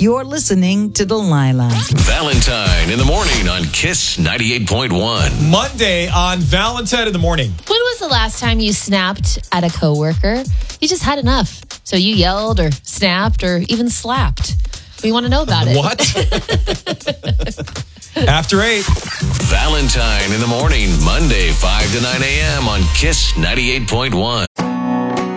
You're listening to Delilah. Valentine in the morning on Kiss 98.1. Monday on Valentine in the morning. When was the last time you snapped at a coworker? You just had enough. So you yelled or snapped or even slapped. We want to know about it. What? After 8. Valentine in the morning, Monday, 5 to 9 a.m. on Kiss 98.1.